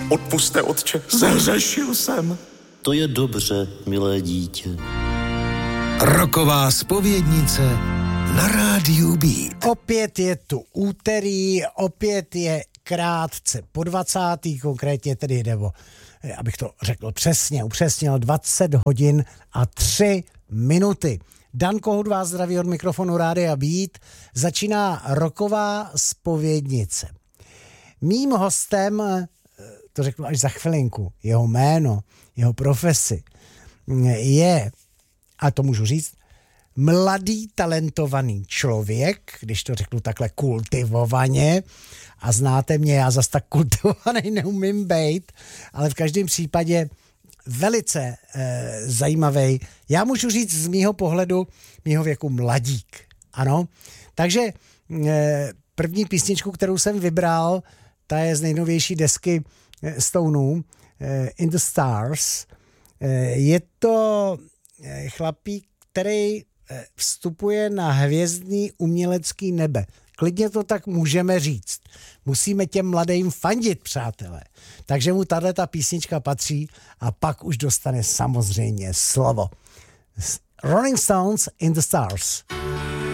Odpusťte, otče, zhřešil jsem. To je dobře, milé dítě. Roková zpovědnice na rádiu Beat. Opět je tu úterý, opět je krátce po 20. konkrétně tedy, nebo abych to řekl přesně, upřesnil 20 hodin a 3 minuty. Dan Kohut vás zdraví od mikrofonu Rádia Beat. Začíná roková zpovědnice. Mým hostem, to řeknu až za chvilinku, jeho jméno, jeho profesi, je, a to můžu říct, mladý, talentovaný člověk, když to řeknu takhle kultivovaně, a znáte mě, já zas tak kultivovaný neumím bejt, ale v každém případě velice zajímavý. Já můžu říct z mýho pohledu, mýho věku mladík. Ano, takže první písničku, kterou jsem vybral, ta je z nejnovější desky Stoneů, In the Stars. Je to chlapík, který vstupuje na hvězdný umělecký nebe. Klidně to tak můžeme říct. Musíme těm mladým fandit, přátelé. Takže mu tato písnička patří a pak už dostane samozřejmě slovo. Rolling Stones, In the Stars.